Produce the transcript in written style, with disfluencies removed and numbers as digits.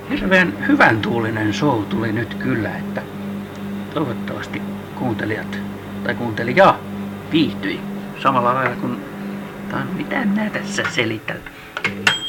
Hirveän hyvän tuulinen show tuli nyt kyllä, että toivottavasti kuuntelijat tai kuuntelija viihtyi samalla lailla kuin... Mitä minä tässä selitän?